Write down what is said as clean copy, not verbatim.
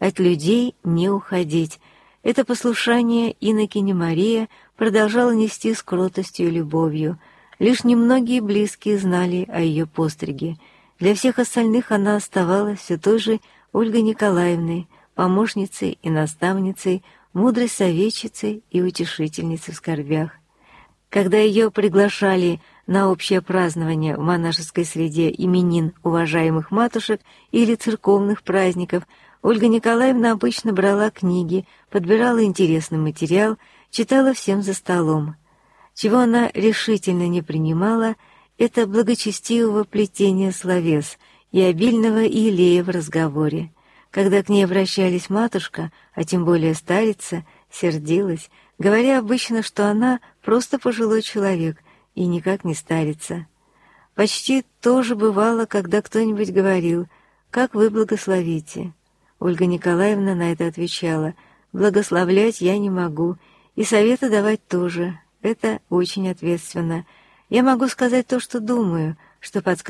от людей не уходить. Это послушание инокиня Мария продолжала нести с кротостью и любовью. Лишь немногие близкие знали о ее постриге. Для всех остальных она оставалась все той же Ольгой Николаевной, помощницей и наставницей, мудрой советчицей и утешительницей в скорбях. Когда ее приглашали на общее празднование в монашеской среде именин уважаемых матушек или церковных праздников, Ольга Николаевна обычно брала книги, подбирала интересный материал, читала всем за столом. Чего она решительно не принимала, это благочестивого плетения словес и обильного елея в разговоре. Когда к ней обращались матушка, а тем более старица, сердилась, говоря обычно, что она просто пожилой человек и никак не старица. Почти то же бывало, когда кто-нибудь говорил: «Как вы благословите?» Ольга Николаевна на это отвечала: «Благословлять я не могу, и советы давать тоже. Это очень ответственно. Я могу сказать то, что думаю, что подсказывает